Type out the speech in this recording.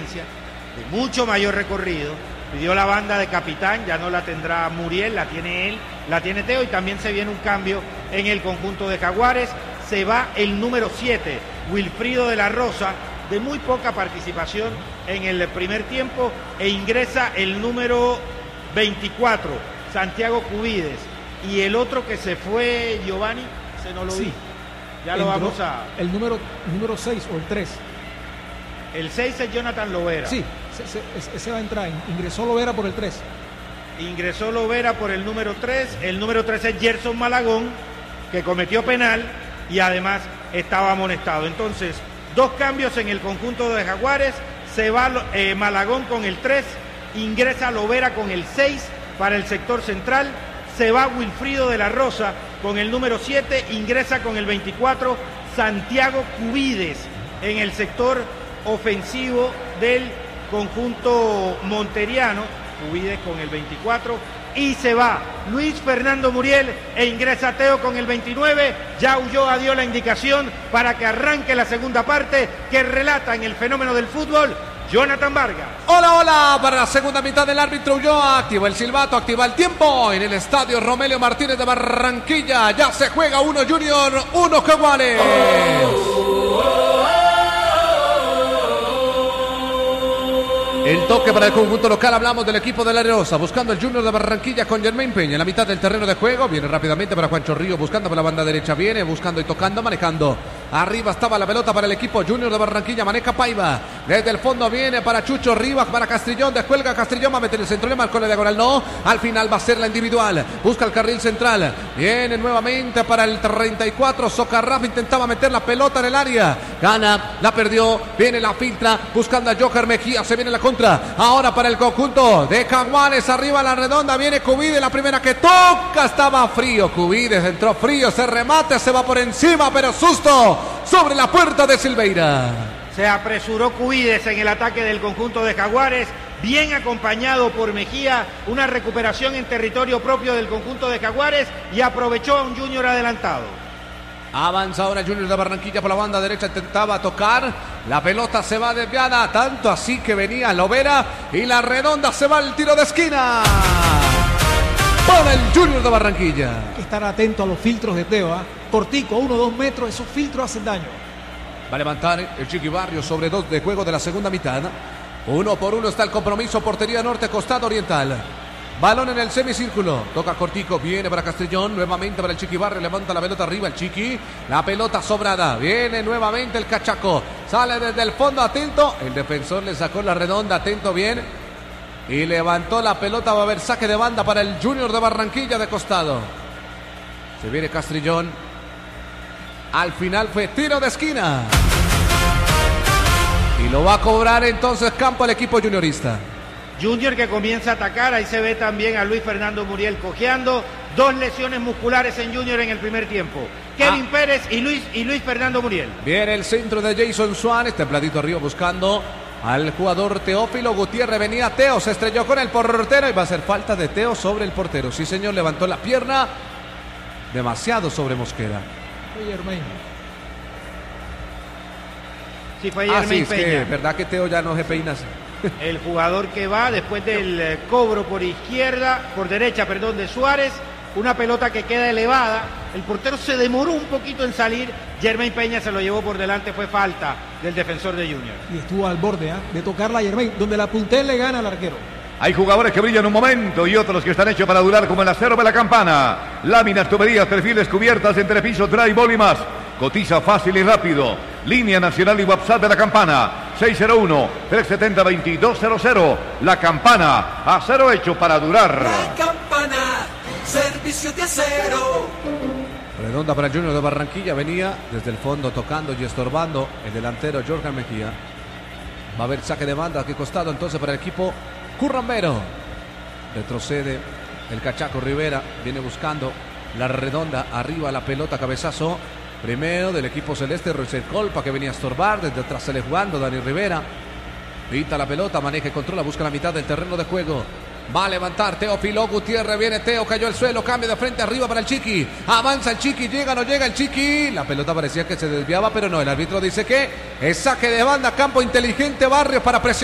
experiencia, de mucho mayor recorrido. Pidió la banda de capitán, ya no la tendrá Muriel, la tiene él, la tiene Teo, y también se viene un cambio en el conjunto de Jaguares. Se va el número 7, Wilfrido de la Rosa, de muy poca participación en el primer tiempo, e ingresa el número 24, Santiago Cubides. Y el otro que se fue, Giovanni, se no lo vi. Ya lo vamos a... El número 6 o el 3. El 6 es Jonathan Lovera. Sí, ese va a entrar. Ingresó Lovera por el 3. Ingresó Lovera por el número 3. El número 3 es Gerson Malagón, que cometió penal y además estaba amonestado. Entonces, 2 cambios en el conjunto de Jaguares. Se va Malagón con el 3, ingresa Lovera con el 6 para el sector central. Se va Wilfrido de la Rosa con el número 7, ingresa con el 24 Santiago Cubides en el sector ofensivo del conjunto monteriano. Cubides con el 24, y se va Luis Fernando Muriel e ingresa Teo con el 29. Ya Ulloa dio la indicación para que arranque la segunda parte, que relata en el fenómeno del fútbol Jonathan Vargas. Hola, para la segunda mitad del árbitro Ulloa. Activa el silbato, activa el tiempo en el estadio Romelio Martínez de Barranquilla. Ya se juega 1 Junior, 1 Jaguares. El toque para el conjunto local, hablamos del equipo de La Areosa, buscando el Junior de Barranquilla con Germain Peña en la mitad del terreno de juego. Viene rápidamente para Juancho Río, buscando por la banda derecha, viene buscando y tocando, manejando. Arriba estaba la pelota para el equipo Junior de Barranquilla, maneja Paiva. Desde el fondo viene para Chucho Rivas, para Castrillón, descuelga Castrillón, va a meter el centro, le marcó la diagonal, no. Al final va a ser la individual, busca el carril central. Viene nuevamente para el 34, Socarraf intentaba meter la pelota en el área. Gana, la perdió, viene la filtra, buscando a Joker Mejía, se viene la contra. Ahora para el conjunto de Jaguares, arriba a la redonda, viene Cubides, la primera que toca, estaba frío, Cubides entró frío, se remate, se va por encima, pero susto sobre la puerta de Silveira. Se apresuró Cubides en el ataque del conjunto de Jaguares, bien acompañado por Mejía, una recuperación en territorio propio del conjunto de Jaguares, y aprovechó a un Junior adelantado. Avanza ahora Junior de Barranquilla por la banda derecha, intentaba tocar, la pelota se va desviada, tanto así que venía Lovera, y la redonda se va al tiro de esquina para el Junior de Barranquilla. Hay que estar atento a los filtros de Teo, cortico, 1 o 2 metros, esos filtros hacen daño. Va a levantar el Chiqui Barrios sobre 2 de juego de la segunda mitad. 1 por 1 está el compromiso, portería norte, costado oriental. Balón en el semicírculo, toca cortico, viene para Castellón, nuevamente para el Chiqui Barrio, levanta la pelota arriba el Chiqui, la pelota sobrada, viene nuevamente el Cachaco, sale desde el fondo, atento, el defensor le sacó la redonda, atento bien, y levantó la pelota, va a haber saque de banda para el Junior de Barranquilla de costado. Se viene Castrillón, al final fue tiro de esquina, y lo va a cobrar entonces campo el equipo juniorista. Junior que comienza a atacar, ahí se ve también a Luis Fernando Muriel cojeando, 2 lesiones musculares en Junior en el primer tiempo. Kevin Pérez y Luis Fernando Muriel. Viene el centro de Jason Suárez, templadito arriba buscando al jugador Teófilo Gutiérrez, venía Teo, se estrelló con el portero y va a ser falta de Teo sobre el portero. Sí señor, levantó la pierna, demasiado sobre Mosquera. Fue Germain. Sí, fue Germain Peña. Es verdad que Teo ya no se peina así. El jugador que va después del cobro por derecha de Suárez, una pelota que queda elevada, el portero se demoró un poquito en salir, Germain Peña se lo llevó por delante, fue falta del defensor de Junior. Y estuvo al borde de tocarla a Germain, donde la puntel le gana al arquero. Hay jugadores que brillan un momento y otros que están hechos para durar, como el acero de la Campana. Láminas, tuberías, perfiles, cubiertas, entrepiso, drywall y más. Cotiza fácil y rápido. Línea nacional y WhatsApp de la Campana. 601-370-2200. La Campana. Acero hecho para durar. La Campana. Servicio de acero. Redonda para el Junior de Barranquilla. Venía desde el fondo tocando y estorbando el delantero Jorge Mejía. Va a haber saque de banda aquí costado entonces para el equipo currambero. Retrocede el Cachaco Rivera. Viene buscando la redonda. Arriba la pelota, cabezazo. Primero del equipo celeste, Royce Colpa, que venía a estorbar. Desde atrás sale jugando Dani Rivera. Pita la pelota, maneja y controla, busca la mitad del terreno de juego. Va a levantar Teófilo Gutiérrez, viene Teo, cayó al suelo, cambia de frente arriba para el Chiqui. Avanza el Chiqui, llega, no llega el Chiqui. La pelota parecía que se desviaba, pero no, el árbitro dice que es saque de banda, campo inteligente Barrios para presionar.